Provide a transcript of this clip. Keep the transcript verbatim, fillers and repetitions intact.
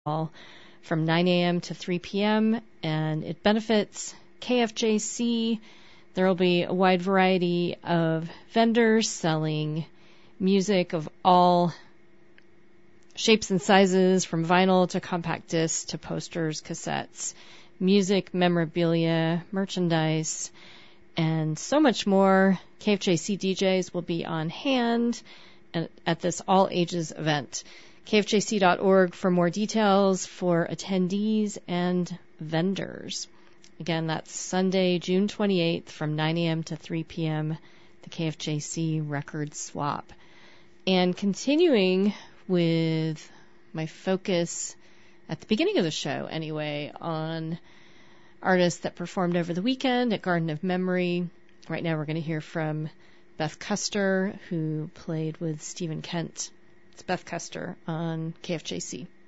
from nine a.m. to three p.m., and it benefits K F J C. There will be a wide variety of vendors selling music of all shapes and sizes, from vinyl to compact discs to posters, cassettes, music, memorabilia, merchandise, and so much more. K F J C D Js will be on hand at this all-ages event. K F J C dot org for more details for attendees and vendors. Again, that's Sunday, June twenty-eighth from nine a.m. to three p.m., the K F J C Record Swap. And continuing with my focus at the beginning of the show, anyway, on artists that performed over the weekend at Garden of Memory. Right now we're going to hear from Beth Custer, who played with Stephen Kent. It's Beth Custer on K F J C.